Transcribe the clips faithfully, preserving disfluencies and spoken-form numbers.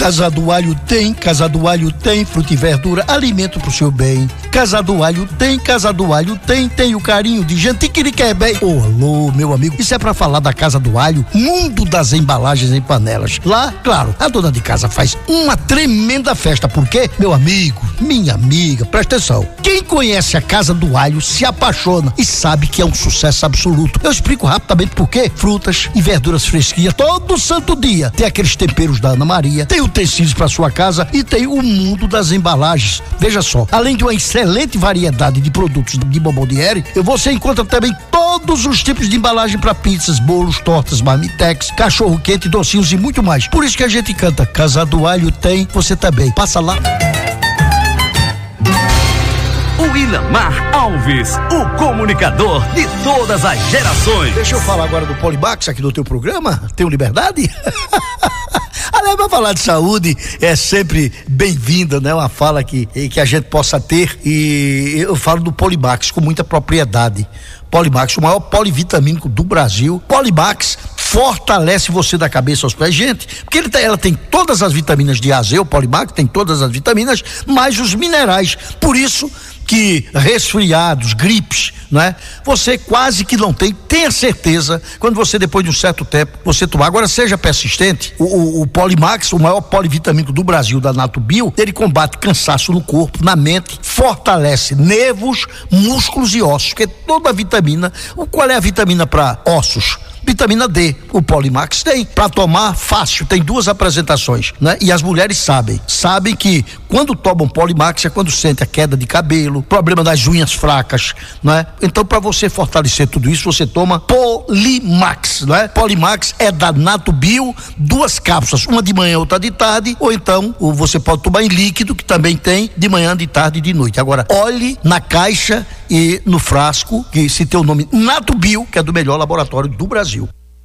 Casa do Alho tem, Casa do Alho tem fruta e verdura, alimento pro seu bem. Casa do Alho tem, Casa do Alho tem, tem o carinho de gente que lhe quer bem. Ô, alô, meu amigo, isso é pra falar da Casa do Alho, mundo das embalagens em panelas. Lá, claro, a dona de casa faz uma tremenda festa, porque, meu amigo, minha amiga, presta atenção. Quem conhece a Casa do Alho se apaixona e sabe que é um sucesso absoluto. Eu explico rapidamente por quê. Frutas e verduras fresquinhas todo santo dia. Tem aqueles temperos da Ana Maria, tem utensílios para sua casa e tem o mundo das embalagens. Veja só, além de uma excelente variedade de produtos de Bomboniere, você encontra também todos os tipos de embalagem para pizzas, bolos, tortas, marmitex, cachorro quente, docinhos e muito mais. Por isso que a gente canta Casa do Alho tem, você também. Passa lá. O Ilamar Alves, o comunicador de todas as gerações. Deixa eu falar agora do Polimax aqui no teu programa. Tenho liberdade? Aliás, pra falar de saúde é sempre bem-vinda, né? Uma fala que, que a gente possa ter, e eu falo do Polimax com muita propriedade. Polimax, o maior polivitamínico do Brasil. Polimax fortalece você da cabeça aos pés, gente, porque ele tem, ela tem todas as vitaminas de A a Z, o Polimax tem todas as vitaminas, mais os minerais. Por isso que resfriados, gripes, né? Você quase que não tem, tenha certeza, quando você, depois de um certo tempo, você tomar. Agora, seja persistente, o, o, o Polimax, o maior polivitamínico do Brasil, da Natubio, ele combate cansaço no corpo, na mente, fortalece nervos, músculos e ossos, porque toda a vitamina, qual é a vitamina para ossos? Vitamina D, o Polimax tem, para tomar fácil, tem duas apresentações, né? E as mulheres sabem, sabem que quando tomam Polimax é quando sente a queda de cabelo, problema das unhas fracas, né? Então, para você fortalecer tudo isso, você toma Polimax, né? Polimax é da Natubio, duas cápsulas, uma de manhã, outra de tarde, ou então ou você pode tomar em líquido, que também tem de manhã, de tarde e de noite. Agora, olhe na caixa e no frasco, que se tem o nome Natubio, que é do melhor laboratório do Brasil.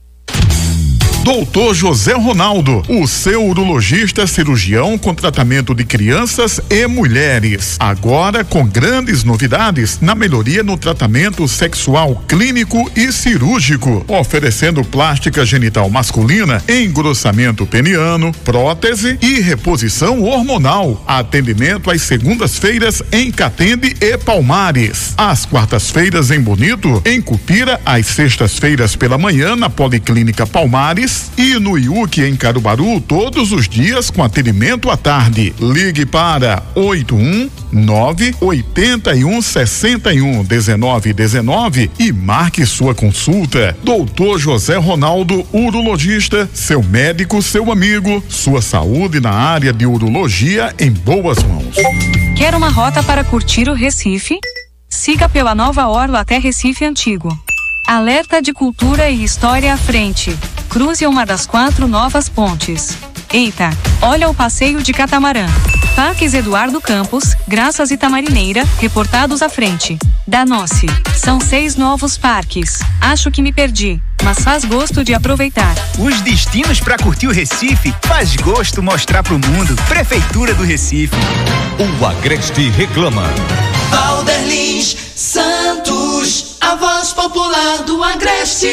Doutor José Ronaldo, o seu urologista cirurgião com tratamento de crianças e mulheres. Agora com grandes novidades na melhoria no tratamento sexual clínico e cirúrgico, oferecendo plástica genital masculina, engrossamento peniano, prótese e reposição hormonal. Atendimento às segundas-feiras em Catende e Palmares. Às quartas-feiras em Bonito, em Cupira, às sextas-feiras pela manhã na Policlínica Palmares e no I U C em Caruaru todos os dias com atendimento à tarde. Ligue para oito um nove oito um seis um um nove um nove e marque sua consulta. Doutor José Ronaldo, urologista, seu médico, seu amigo, sua saúde na área de urologia em boas mãos. Quer uma rota para curtir o Recife? Siga pela Nova Orla até Recife Antigo. Alerta de cultura e história à frente. Cruze uma das quatro novas pontes. Eita, olha o passeio de catamarã. Parques Eduardo Campos, Graças e Tamarineira, reportados à frente. Danossi, são seis novos parques. Acho que me perdi, mas faz gosto de aproveitar. Os destinos para curtir o Recife, faz gosto mostrar pro mundo. Prefeitura do Recife. O Agreste reclama. Valderlins Santos, a voz popular do Agreste.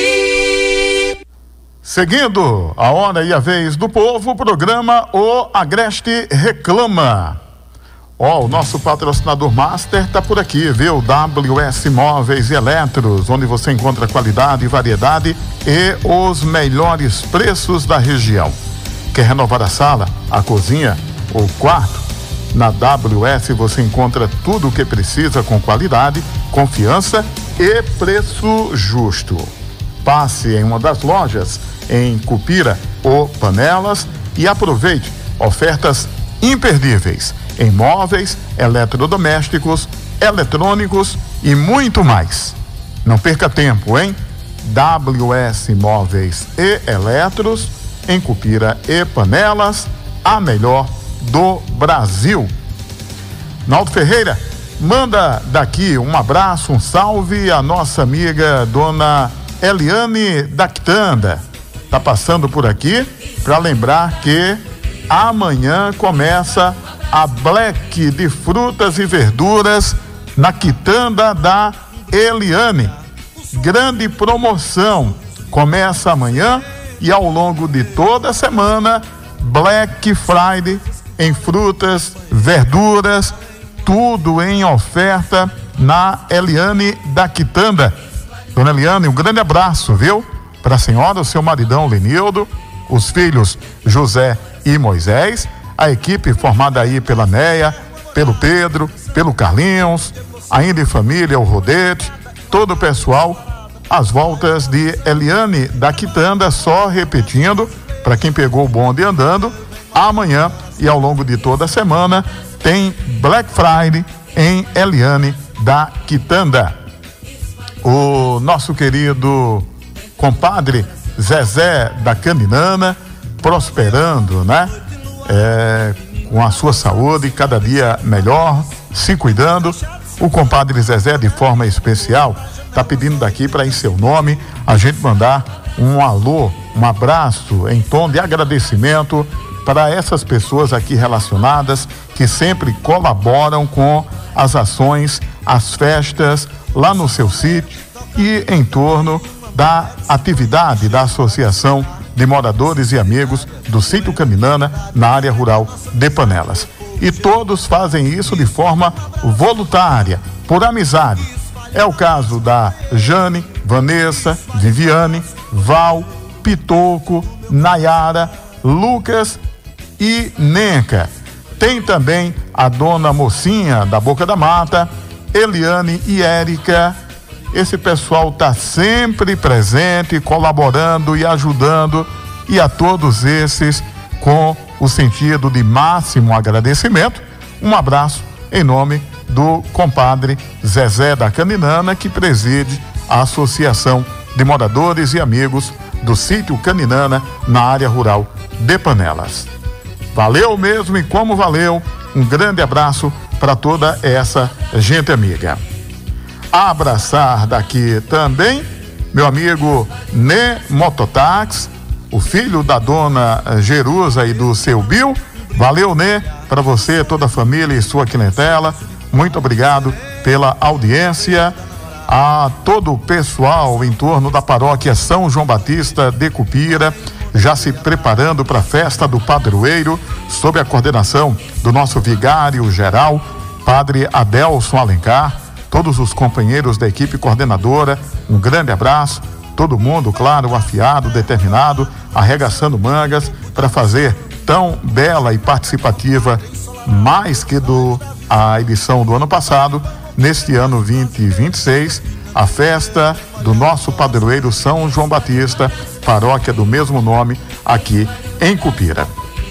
Seguindo a hora e a vez do povo, o programa O Agreste Reclama. Ó, oh, o nosso patrocinador master tá por aqui, viu? W S Móveis e Eletros, onde você encontra qualidade, variedade e os melhores preços da região. Quer renovar a sala, a cozinha ou quarto? Na W S você encontra tudo o que precisa com qualidade, confiança e preço justo. Passe em uma das lojas em Cupira ou Panelas e aproveite ofertas imperdíveis em móveis, eletrodomésticos, eletrônicos e muito mais. Não perca tempo, hein? W S Móveis e Eletros em Cupira e Panelas, a melhor do Brasil. Naldo Ferreira, manda daqui um abraço, um salve à nossa amiga dona Eliane da Quitanda. Tá passando por aqui para lembrar que amanhã começa a Black de frutas e verduras na Quitanda da Eliane. Grande promoção. Começa amanhã e ao longo de toda a semana Black Friday em frutas, verduras, tudo em oferta na Eliane da Quitanda. Dona Eliane, um grande abraço, viu? Para a senhora, o seu maridão Lenildo, os filhos José e Moisés, a equipe formada aí pela Neia, pelo Pedro, pelo Carlinhos, ainda em família, o Rodete, todo o pessoal, as voltas de Eliane da Quitanda, só repetindo, para quem pegou o bonde andando, amanhã e ao longo de toda a semana tem Black Friday em Eliane da Quitanda. O nosso querido compadre Zezé da Caninana, prosperando, né? É, com a sua saúde cada dia melhor, se cuidando. O compadre Zezé, de forma especial, tá pedindo daqui para em seu nome a gente mandar um alô, um abraço em tom de agradecimento para essas pessoas aqui relacionadas que sempre colaboram com as ações, as festas lá no seu sítio e em torno da atividade da Associação de Moradores e Amigos do Sítio Caninana na área rural de Panelas. E todos fazem isso de forma voluntária, por amizade. É o caso da Jane, Vanessa, Viviane, Val, Pitoco, Nayara, Lucas e Nenca. Tem também a dona Mocinha da Boca da Mata, Eliane e Érica. Esse pessoal está sempre presente, colaborando e ajudando, e a todos esses, com o sentido de máximo agradecimento, um abraço em nome do compadre Zezé da Caninana, que preside a Associação de Moradores e Amigos do Sítio Caninana na área rural de Panelas. Valeu mesmo, e como valeu, um grande abraço para toda essa gente amiga. Abraçar daqui também meu amigo Né Mototáxi, o filho da dona Jerusa e do seu Bill. Valeu, Né, para você, toda a família e sua clientela. Muito obrigado pela audiência. A todo o pessoal em torno da paróquia São João Batista de Cupira, já se preparando para a festa do padroeiro, sob a coordenação do nosso vigário geral, padre Adelson Alencar. Todos os companheiros da equipe coordenadora, um grande abraço. Todo mundo, claro, afiado, determinado, arregaçando mangas para fazer tão bela e participativa, mais que do a edição do ano passado, neste ano vinte e vinte e seis, a festa do nosso padroeiro São João Batista, paróquia do mesmo nome, aqui em Cupira.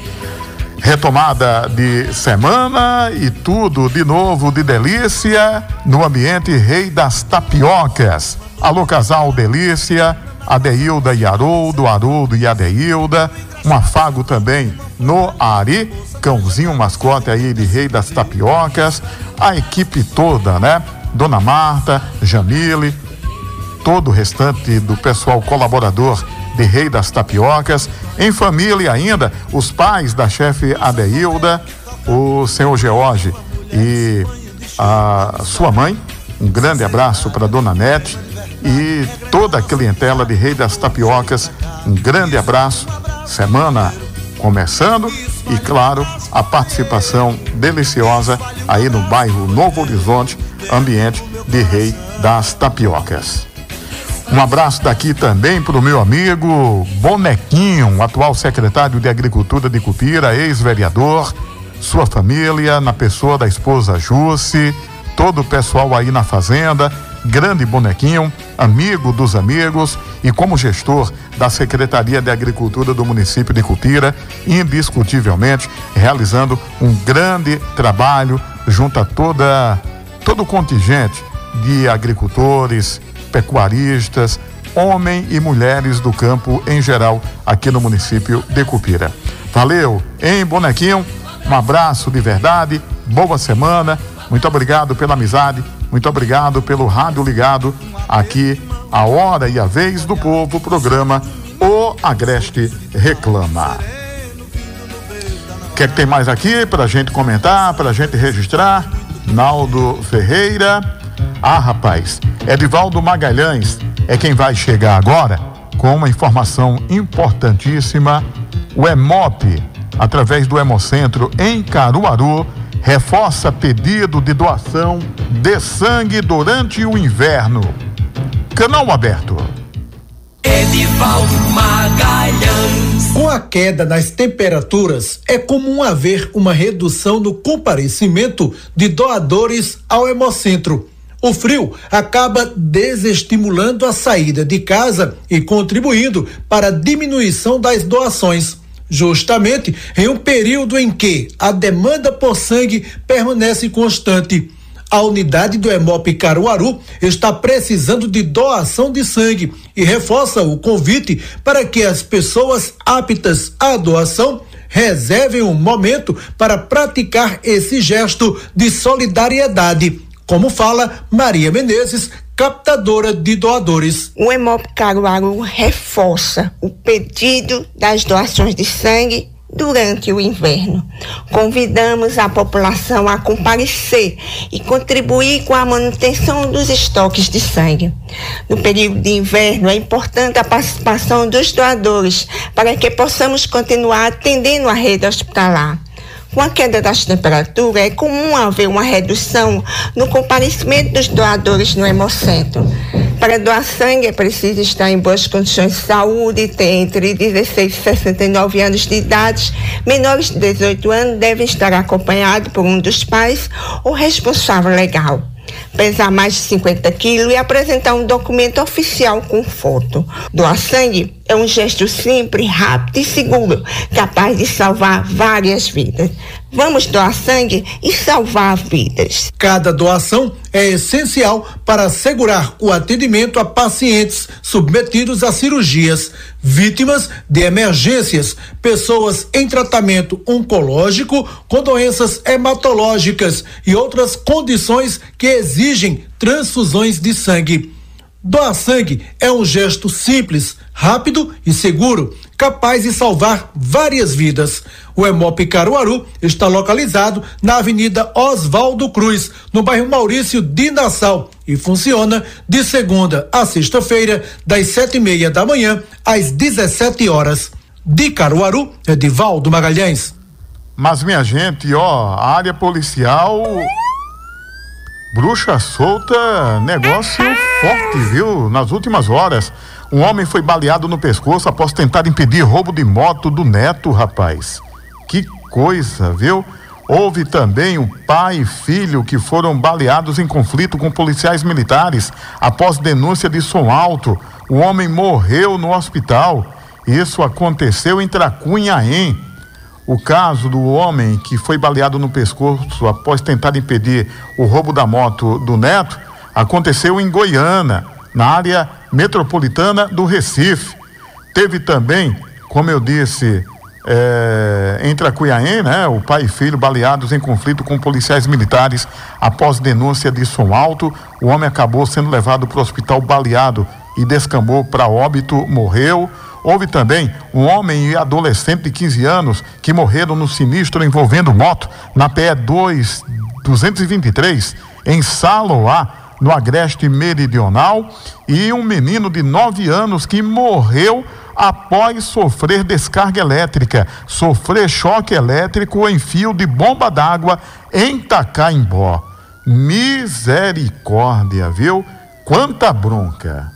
Retomada de semana e tudo de novo de delícia no ambiente Rei das Tapiocas. Alô, casal Delícia, Adeilda e Haroldo, Haroldo e Adeilda, um afago também no Ari, cãozinho mascote aí de Rei das Tapiocas, a equipe toda, né? Dona Marta, Jamile, todo o restante do pessoal colaborador de Rei das Tapiocas, em família ainda, os pais da chefe Adeilda, o senhor George e a sua mãe. Um grande abraço para dona Nete e toda a clientela de Rei das Tapiocas. Um grande abraço. Semana começando e, claro, a participação deliciosa aí no bairro Novo Horizonte, ambiente de Rei das Tapiocas. Um abraço daqui também para o meu amigo Bonequinho, atual secretário de Agricultura de Cupira, ex-vereador, sua família, na pessoa da esposa Jusce, todo o pessoal aí na fazenda. Grande Bonequinho, amigo dos amigos e como gestor da Secretaria de Agricultura do município de Cupira, indiscutivelmente realizando um grande trabalho junto a toda, todo o contingente de agricultores, pecuaristas, homens e mulheres do campo em geral aqui no município de Cupira. Valeu, hein, Bonequinho? Um abraço de verdade, boa semana, muito obrigado pela amizade, muito obrigado pelo rádio ligado aqui, a hora e a vez do povo, programa O Agreste Reclama. O que é que tem mais aqui pra gente comentar, pra gente registrar? Naldo Ferreira. Ah, rapaz, Edivaldo Magalhães é quem vai chegar agora com uma informação importantíssima. O EMOP, através do Hemocentro em Caruaru, reforça pedido de doação de sangue durante o inverno. Canal aberto. Edivaldo Magalhães. Com a queda nas temperaturas, é comum haver uma redução no comparecimento de doadores ao Hemocentro. O frio acaba desestimulando a saída de casa e contribuindo para a diminuição das doações, justamente em um período em que a demanda por sangue permanece constante. A unidade do Hemop Caruaru está precisando de doação de sangue e reforça o convite para que as pessoas aptas à doação reservem um momento para praticar esse gesto de solidariedade, como fala Maria Menezes, captadora de doadores. O Hemop Caruaru reforça o pedido das doações de sangue durante o inverno. Convidamos a população a comparecer e contribuir com a manutenção dos estoques de sangue. No período de inverno é importante a participação dos doadores para que possamos continuar atendendo a rede hospitalar. Com a queda das temperaturas, é comum haver uma redução no comparecimento dos doadores no Hemocentro. Para doar sangue é preciso estar em boas condições de saúde, ter entre dezesseis e sessenta e nove anos de idade. Menores de dezoito anos devem estar acompanhados por um dos pais ou responsável legal. Pesar mais de cinquenta quilos e apresentar um documento oficial com foto. Doar sangue é um gesto simples, rápido e seguro, capaz de salvar várias vidas. Vamos doar sangue e salvar vidas. Cada doação é essencial para assegurar o atendimento a pacientes submetidos a cirurgias, vítimas de emergências, pessoas em tratamento oncológico com doenças hematológicas e outras condições que exigem transfusões de sangue. Doar sangue é um gesto simples, rápido e seguro, capaz de salvar várias vidas. O Hemop Caruaru está localizado na Avenida Oswaldo Cruz, no bairro Maurício de Nassau, e funciona de segunda a sexta-feira, das sete e meia da manhã às dezessete horas. De Caruaru, Edivaldo Magalhães. Mas, minha gente, ó, a área policial... Bruxa solta, negócio forte, viu? Nas últimas horas, um homem foi baleado no pescoço após tentar impedir roubo de moto do neto, rapaz. Que coisa, viu? Houve também um pai e filho que foram baleados em conflito com policiais militares após denúncia de som alto. O homem morreu no hospital. Isso aconteceu em Tracunhaém. O caso do homem que foi baleado no pescoço após tentar impedir o roubo da moto do neto aconteceu em Goiânia, na área metropolitana do Recife. Teve também, como eu disse, é, em Tracunhaém, né, o pai e filho baleados em conflito com policiais militares após denúncia de som alto. O homem acabou sendo levado para o hospital baleado e descambou para óbito, morreu. Houve também um homem e adolescente de quinze anos que morreram no sinistro envolvendo moto na P E duzentos e vinte e três, em Saloá, no Agreste Meridional, e um menino de nove anos que morreu após sofrer descarga elétrica, sofrer choque elétrico em fio de bomba d'água em Tacaimbó. Misericórdia, viu? Quanta bronca.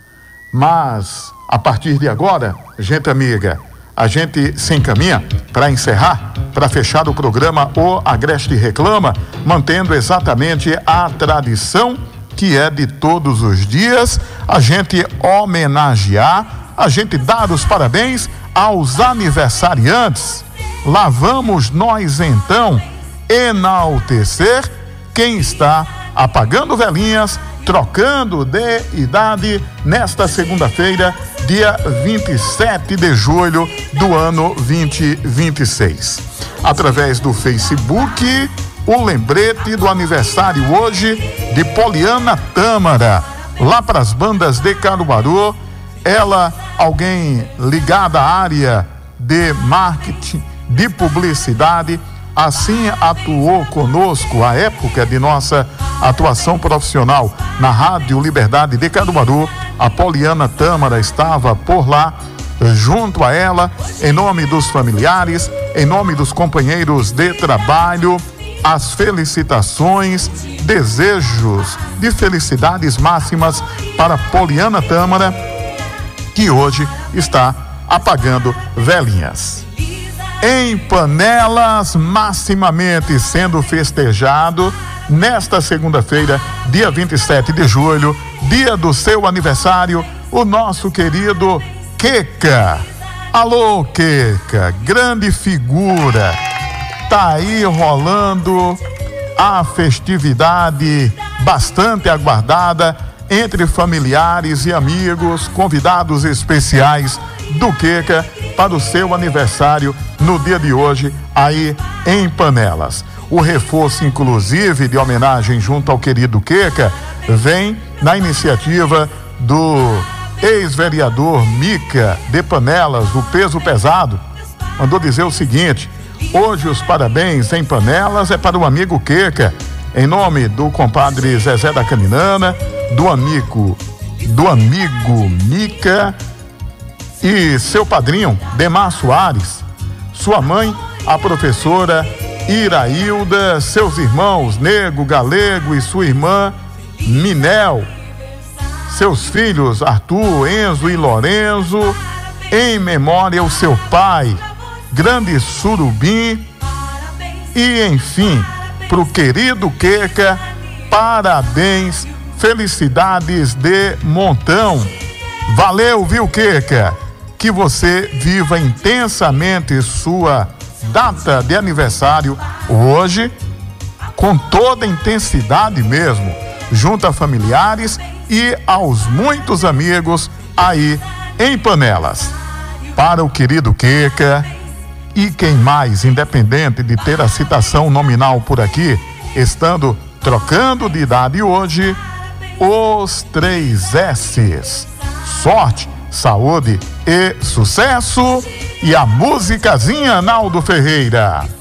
Mas... a partir de agora, gente amiga, a gente se encaminha para encerrar, para fechar o programa O Agreste Reclama, mantendo exatamente a tradição que é de todos os dias, a gente homenagear, a gente dar os parabéns aos aniversariantes. Lá vamos nós então enaltecer quem está apagando velhinhas, trocando de idade nesta segunda-feira, dia vinte e sete de julho do ano vinte e vinte e seis. Através do Facebook, o lembrete do aniversário hoje de Poliana Tâmara, lá para as bandas de Caruaru. Ela, alguém ligada à área de marketing, de publicidade, assim atuou conosco à época de nossa atuação profissional na Rádio Liberdade de Caruaru. A Poliana Tâmara estava por lá junto a ela, em nome dos familiares, em nome dos companheiros de trabalho, as felicitações, desejos de felicidades máximas para Poliana Tâmara, que hoje está apagando velhinhas. Em Panelas, maximamente sendo festejado nesta segunda-feira, dia vinte e sete de julho, dia do seu aniversário, o nosso querido Queca. Alô, Queca, grande figura. Tá aí rolando a festividade bastante aguardada entre familiares e amigos, convidados especiais do Queca para o seu aniversário no dia de hoje aí em Panelas. O reforço, inclusive, de homenagem junto ao querido Queca vem na iniciativa do ex-vereador Mica de Panelas, o peso pesado. Mandou dizer o seguinte: hoje os parabéns em Panelas é para o amigo Queca, em nome do compadre Zezé da Caminana, do amigo, do amigo Mica e seu padrinho Demar Soares, sua mãe, a professora Irailda, seus irmãos Nego, Galego e sua irmã Minel, seus filhos Arthur, Enzo e Lorenzo, em memória ao seu pai, Grande Surubim, e enfim, pro querido Queca, parabéns, felicidades de montão. Valeu, viu, Queca? Que você viva intensamente sua data de aniversário hoje, com toda a intensidade mesmo, junto a familiares e aos muitos amigos aí em Panelas. Para o querido Queca e quem mais, independente de ter a citação nominal por aqui, estando trocando de idade hoje, os três S's: sorte, saúde e sucesso. E a musicazinha, Naldo Ferreira.